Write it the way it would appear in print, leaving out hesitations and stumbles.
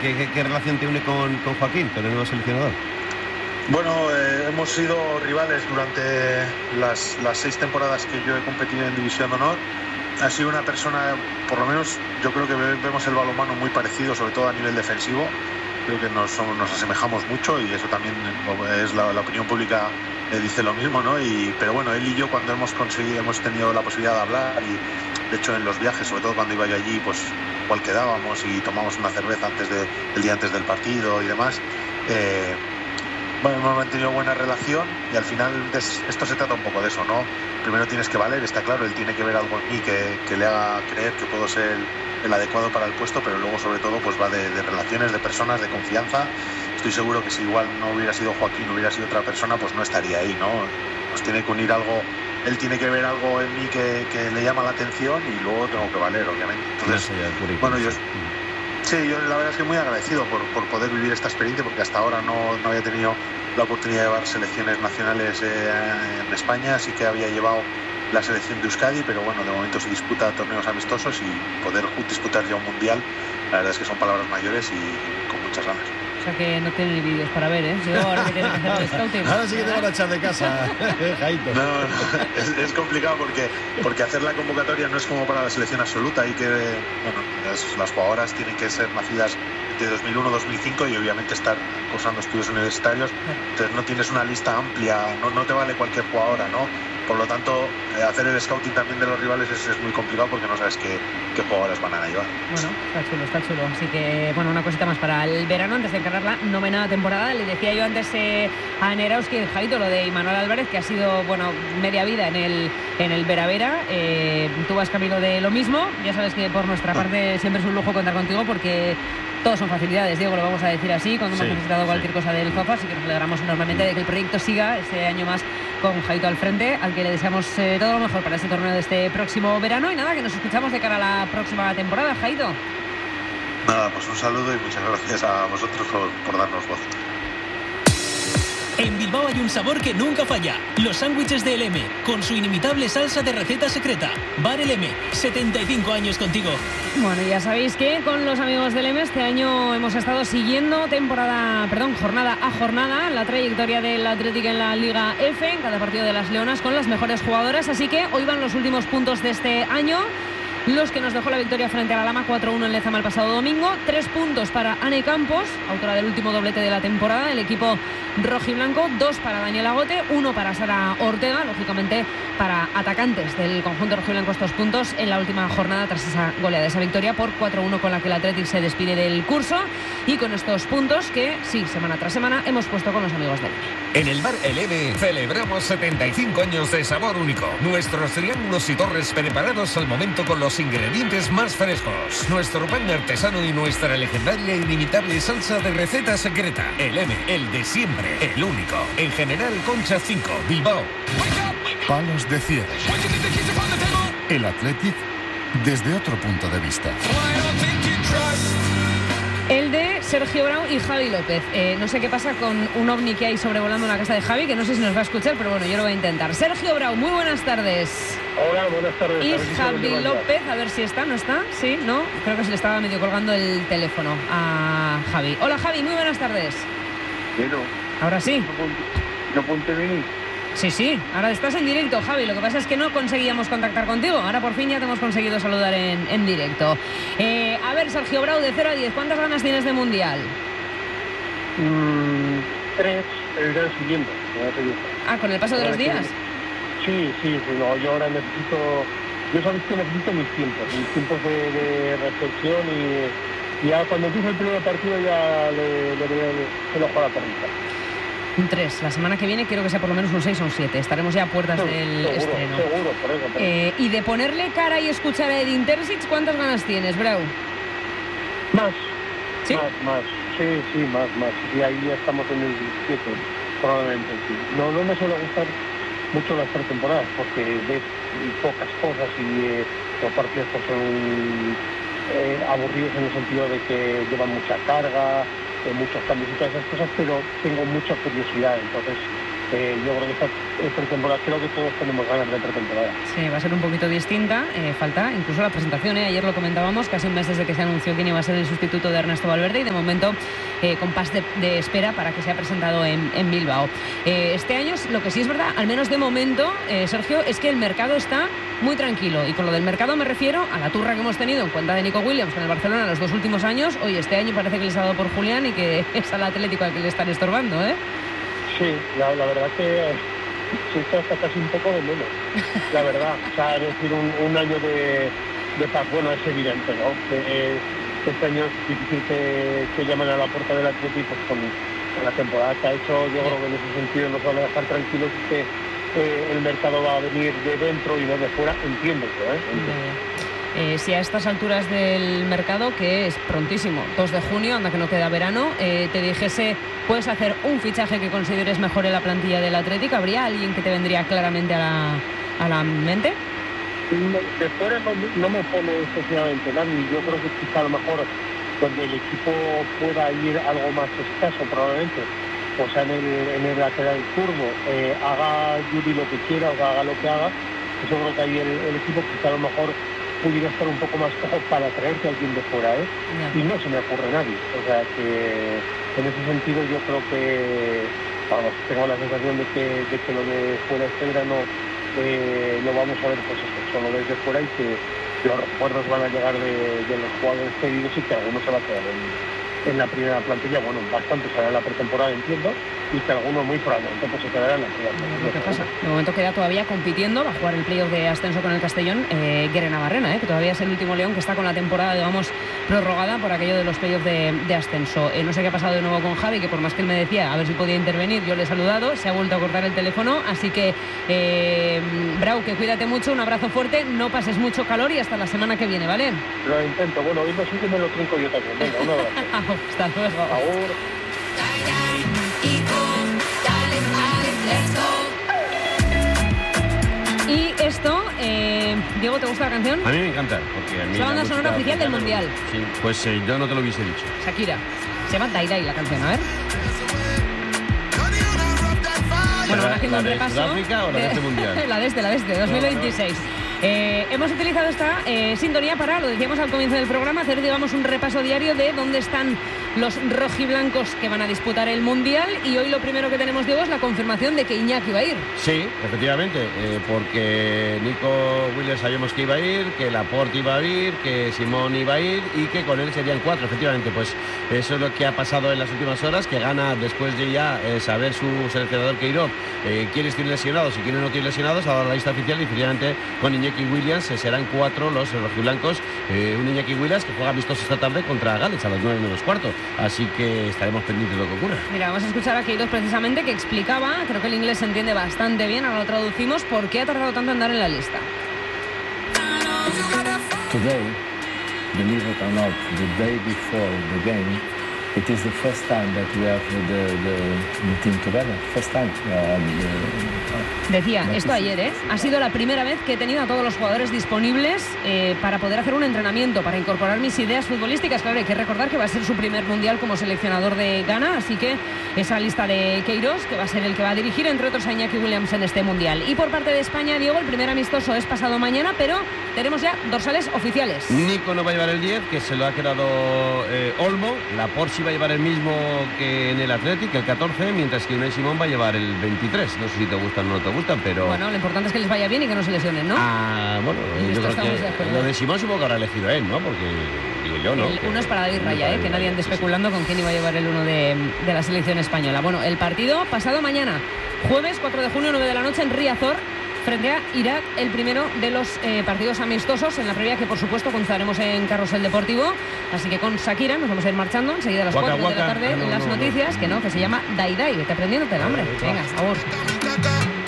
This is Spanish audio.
¿Qué relación te une con Joaquín, con el nuevo seleccionador? Bueno, hemos sido rivales durante las 6 temporadas que yo he competido en División de Honor. Ha sido una persona, por lo menos yo creo que vemos el balonmano muy parecido, sobre todo a nivel defensivo. Creo que nos asemejamos mucho y eso también es la opinión pública dice lo mismo, ¿no? Pero bueno, él y yo cuando hemos tenido la posibilidad de hablar y de hecho en los viajes, sobre todo cuando iba yo allí, pues igual quedábamos y tomamos una cerveza el día antes del partido y demás. Bueno, hemos mantenido buena relación y al final esto se trata un poco de eso, ¿no? Primero tienes que valer, está claro, él tiene que ver algo en mí que le haga creer que puedo ser el adecuado para el puesto, pero luego sobre todo pues va de relaciones, de personas, de confianza. Estoy seguro que si igual no hubiera sido Joaquín, hubiera sido otra persona, pues no estaría ahí, ¿no? Nos tiene que unir algo, él tiene que ver algo en mí que le llama la atención y luego tengo que valer, obviamente. Entonces, bueno, yo la verdad es que muy agradecido por poder vivir esta experiencia, porque hasta ahora no había tenido la oportunidad de llevar selecciones nacionales en España, sí que había llevado la selección de Euskadi, pero bueno, de momento se disputa torneos amistosos y poder disputar ya un mundial, la verdad es que son palabras mayores y con muchas ganas. O sea que no tienen vídeos para ver, ¿eh? Yo ahora que tienes que hacer el scouting. Ahora sí que te van a echar de casa, Jaito. No, es complicado porque hacer la convocatoria no es como para la selección absoluta. Hay que, bueno, las jugadoras tienen que ser nacidas de 2001-2005 y obviamente estar cursando estudios universitarios. Entonces no tienes una lista amplia, no te vale cualquier jugadora, ¿no? Por lo tanto, hacer el scouting también de los rivales es muy complicado porque no sabes qué jugadores van a llevar. Bueno, está chulo. Así que, bueno, una cosita más para el verano antes de encargar la 9ª temporada. Le decía yo antes a Nerauski y Jaito lo de Imanol Álvarez, que ha sido, bueno, media vida en el Vera. Tú vas camino de lo mismo. Ya sabes que por nuestra parte siempre es un lujo contar contigo porque todos son facilidades, Diego, lo vamos a decir así, cuando hemos necesitado cualquier cosa del FAFA, así que nos alegramos enormemente de que el proyecto siga este año más con Jaito al frente, al que le deseamos todo lo mejor para este torneo de este próximo verano. Y nada, que nos escuchamos de cara a la próxima temporada, Jaito. Nada, pues un saludo y muchas gracias a vosotros por darnos voz. En Bilbao hay un sabor que nunca falla. Los sándwiches de El M, con su inimitable salsa de receta secreta. Bar El M, 75 años contigo. Bueno, ya sabéis que con los amigos del M este año hemos estado siguiendo jornada a jornada la trayectoria del Athletic en la Liga F, en cada partido de las Leonas con las mejores jugadoras. Así que hoy van los últimos puntos de este año. Los que nos dejó la victoria frente a la Lama 4-1 en Lezama el pasado domingo. 3 puntos para Ane Campos, autora del último doblete de la temporada, el equipo rojiblanco. 2 para Daniela Gote, 1 para Sara Ortega, lógicamente para atacantes del conjunto rojiblanco estos puntos en la última jornada tras esa goleada, esa victoria por 4-1 con la que el Athletic se despide del curso. Y con estos puntos que, sí, semana tras semana hemos puesto con los amigos del M. En el Bar El M celebramos 75 años de sabor único. Nuestros triángulos y torres preparados al momento con los ingredientes más frescos. Nuestro pan artesano y nuestra legendaria e inimitable salsa de receta secreta. El M, el de siempre, el único. En General Concha 5, Bilbao. Palos de cierre. El Athletic desde otro punto de vista. El de Sergio Brau y Javi López. No sé qué pasa con un ovni que hay sobrevolando la casa de Javi, que no sé si nos va a escuchar, pero bueno, yo lo voy a intentar. Sergio Brau, muy buenas tardes. Hola, buenas tardes. Y Javi López, a ver si está, ¿no está? Sí, ¿no? Creo que se le estaba medio colgando el teléfono a Javi. Hola Javi, muy buenas tardes. Bueno, Ahora sí. ¿No ponte venir? Sí, ahora estás en directo, Javi. Lo que pasa es que no conseguíamos contactar contigo. Ahora por fin ya te hemos conseguido saludar en directo. A ver, Sergio Brau, de 0 a 10, ¿cuántas ganas tienes de Mundial? 3, el día siguiente. ¿Con el paso de los días? Sí, no, yo ahora necesito... Yo sabes que necesito mis tiempos de reflexión y ya cuando empiece el primer partido ya le doy el ojo a la perrita. Un 3. La semana que viene quiero que sea por lo menos un 6 o un 7. Estaremos ya a puertas del estreno. Seguro, por eso. Y de ponerle cara y escuchar a Edin Terzic, ¿cuántas ganas tienes, Brau? Más. ¿Sí? Más. Sí, más. Y ahí ya estamos en el 7, probablemente, sí. No me suele gustar mucho las pretemporadas porque ves pocas cosas y los partidos pues son aburridos en el sentido de que llevan mucha carga, muchos cambios y todas esas cosas, pero tengo mucha curiosidad, entonces yo creo que esta pretemporada, creo que todos tenemos ganas de pretemporada. Sí, va a ser un poquito distinta. Falta incluso la presentación, ¿eh? Ayer lo comentábamos, casi un mes desde que se anunció quién iba a ser el sustituto de Ernesto Valverde, y de momento compás de espera para que sea presentado en Bilbao. Este año, lo que sí es verdad, al menos de momento, Sergio, es que el mercado está muy tranquilo. Y con lo del mercado me refiero a la turra que hemos tenido en cuenta de Nico Williams con el Barcelona los 2 últimos años. Hoy este año parece que les ha dado por Julián y que es al Atlético al que le están estorbando, ¿eh? Sí, la verdad que sí, esto está casi un poco de menos, la verdad. O sea, es decir, un año de paz, bueno, es evidente, ¿no? Que este año es difícil que llamen a la puerta del Atlético, pues con la temporada que ha hecho. Yo creo que en ese sentido nos van a dejar tranquilos, que el mercado va a venir de dentro y no de fuera, entiendo eso, ¿eh? Si a estas alturas del mercado, que es prontísimo, 2 de junio, anda que no queda verano, te dijese, puedes hacer un fichaje que consideres mejor en la plantilla del Atlético, ¿habría alguien que te vendría claramente a la mente? De fuera no me pone excesivamente nadie. Yo creo que quizá a lo mejor donde el equipo pueda ir algo más escaso probablemente, o sea, en el lateral zurdo, haga Yuri lo que quiera o haga lo que haga, pues yo creo que ahí el equipo quizá a lo mejor pudiera estar un poco más cojo para traerte a alguien de fuera, ¿eh? Y no se me ocurre nadie. O sea que en ese sentido yo creo que, vamos, tengo la sensación de que lo de fuera este verano lo vamos a ver, pues esto, solo desde fuera, y que los recuerdos van a llegar de los jugadores pedidos y que algunos se va a quedar en la primera plantilla. Bueno, bastante será en la pretemporada, entiendo, y que algunos muy probablemente pues se quedarán en la primera plantilla. Lo que pasa, de momento queda todavía compitiendo, va a jugar el playoff de ascenso con el Castellón, Guere Navarrena, que todavía es el último León que está con la temporada, digamos, prorrogada por aquello de los playoffs de ascenso. No sé qué ha pasado de nuevo con Javi, que por más que él me decía a ver si podía intervenir, yo le he saludado, se ha vuelto a cortar el teléfono, así que Brau, que cuídate mucho, un abrazo fuerte, no pases mucho calor y hasta la semana que viene, ¿vale? Lo intento. Bueno, hoy sí que me lo trinco yo también. Venga, un abrazo. Hasta luego. Agur. Y esto, Diego, ¿te gusta la canción? A mí me encanta, porque a mí es la banda sonora oficial del Mundial. Sí, pues yo no te lo hubiese dicho. Shakira. Se llama Die Die la canción, a ver. Bueno, van haciendo un repaso. ¿La de Sudáfrica o la de este Mundial? La de este, 2026. Hemos utilizado esta sintonía para, lo decíamos al comienzo del programa, hacer, digamos, un repaso diario de dónde están los rojiblancos que van a disputar el Mundial, y hoy lo primero que tenemos, Diego, es la confirmación de que Iñaki va a ir. Sí, efectivamente, porque Nico Williams sabíamos que iba a ir, que Laporte iba a ir, que Simón iba a ir y que con él serían 4, efectivamente. Pues eso es lo que ha pasado en las últimas horas, que gana después de ya saber su seleccionador Queiroz quiénes tienen lesionados y quiénes no tienen lesionados, ha dado la lista oficial, y efectivamente con Iñaki Williams serán 4 los rojiblancos. Un Iñaki Williams que juega amistoso esta tarde contra Gales a las 9:15. Así que estaremos pendientes de lo que ocurra. Mira, vamos a escuchar a Queiroz precisamente, que explicaba, creo que el inglés se entiende bastante bien, ahora lo traducimos, por qué ha tardado tanto en dar en la lista. Today, believe it or not, the day before the game, it is the first time that we have the team together. First time. Decía, esto ayer, ha sido la primera vez que he tenido a todos los jugadores disponibles para poder hacer un entrenamiento, para incorporar mis ideas futbolísticas. Claro, hay que recordar que va a ser su primer mundial como seleccionador de Ghana, así que esa lista de Queiroz, que va a ser el que va a dirigir, entre otros, a Iñaki Williams en este mundial. Y por parte de España, Diego, el primer amistoso es pasado mañana, pero tenemos ya dorsales oficiales. Nico no va a llevar el 10, que se lo ha quedado Olmo. Laporte va a llevar el mismo que en el Athletic, el 14, mientras que Unai Simón va a llevar el 23. No sé si te gustan o no te gustan, pero... Bueno, lo importante es que les vaya bien y que no se lesionen, ¿no? Bueno, yo creo que lo de Simón supongo que habrá elegido él, ¿no? Porque, digo yo, ¿no? El uno es para David Raya, que nadie ande especulando con quién iba a llevar el 1 de la selección española. Bueno, el partido pasado mañana, jueves 4 de junio, 9 de la noche, en Riazor, frente a Irak, el primero de los partidos amistosos, en la previa que por supuesto contaremos en Carrusel Deportivo. Así que con Shakira nos vamos a ir marchando enseguida a las 4 de la tarde en las noticias, que se llama Die Die. Vete aprendiéndotela, hombre. Venga, a vos.